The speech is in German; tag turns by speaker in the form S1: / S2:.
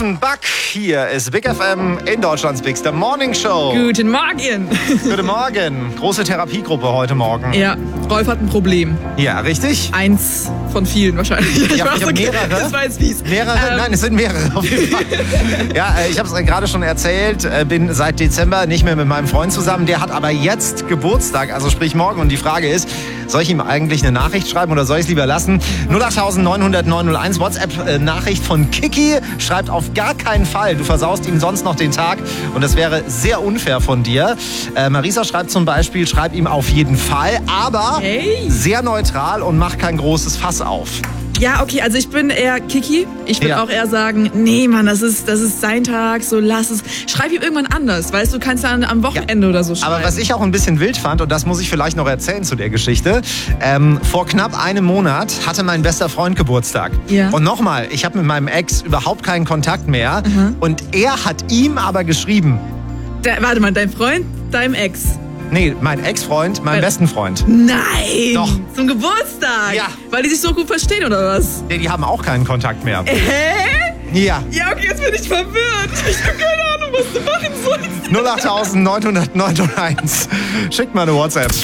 S1: Offenbach, hier ist Big FM in Deutschlands Bigster Morning Show.
S2: Guten Morgen.
S1: Guten Morgen. Große Therapiegruppe heute Morgen.
S2: Ja, Rolf hat ein Problem.
S1: Ja, richtig?
S2: Eins von vielen wahrscheinlich.
S1: Ja, ich habe mehrere.
S2: Das war jetzt fies.
S1: Mehrere? Nein, es sind mehrere auf jeden Fall. Ja, ich habe es gerade schon erzählt, bin seit Dezember nicht mehr mit meinem Freund zusammen. Der hat aber jetzt Geburtstag, also sprich morgen. Und die Frage ist, soll ich ihm eigentlich eine Nachricht schreiben oder soll ich es lieber lassen? 08900 901 WhatsApp-Nachricht von Kiki. Schreibt auf gar keinen Fall. Du versaust ihm sonst noch den Tag. Und das wäre sehr unfair von dir. Marisa schreibt zum Beispiel, schreib ihm auf jeden Fall, aber sehr neutral und mach kein großes Fass auf.
S2: Ja, okay, also ich bin eher Kiki. Ich würde auch eher sagen, nee, Mann, das ist sein Tag, so lass es. Schreib ihm irgendwann anders, weißt du, kannst dann am Wochenende oder so schreiben.
S1: Aber was ich auch ein bisschen wild fand, und das muss ich vielleicht noch erzählen zu der Geschichte, vor knapp einem Monat hatte mein bester Freund Geburtstag.
S2: Ja.
S1: Und nochmal, ich habe mit meinem Ex überhaupt keinen Kontakt mehr. Und er hat ihm aber geschrieben.
S2: Warte mal, dein Freund, deinem Ex?
S1: Nee, mein Ex-Freund, meinem besten Freund.
S2: Nein!
S1: Doch.
S2: Zum Geburtstag?
S1: Ja.
S2: Weil die sich so gut verstehen, oder was?
S1: Nee, die haben auch keinen Kontakt mehr.
S2: Hä?
S1: Ja.
S2: Ja, okay, jetzt bin ich verwirrt. Ich habe keine Ahnung, was du machen sollst.
S1: 08900 901. Schickt mal eine WhatsApp.